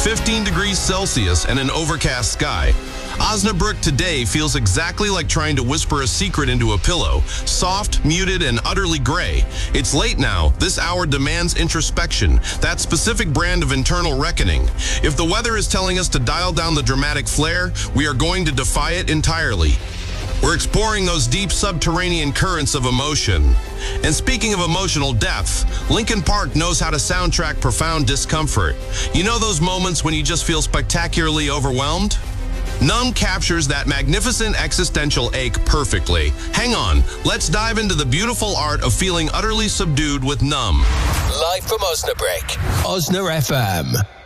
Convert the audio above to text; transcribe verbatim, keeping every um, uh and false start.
fifteen degrees Celsius and an overcast sky, Osnabrück today feels exactly like trying to whisper a secret into a pillow. Soft, muted, and utterly gray. It's late now. This hour demands introspection, that specific brand of internal reckoning. If the weather is telling us to dial down the dramatic flare, we are going to defy it entirely. We're exploring those deep subterranean currents of emotion. And speaking of emotional depth, Linkin Park knows how to soundtrack profound discomfort. You know those moments when you just feel spectacularly overwhelmed? Numb captures that magnificent existential ache perfectly. Hang on, let's dive into the beautiful art of feeling utterly subdued with Numb. Live from Osnabrück, Osna F M.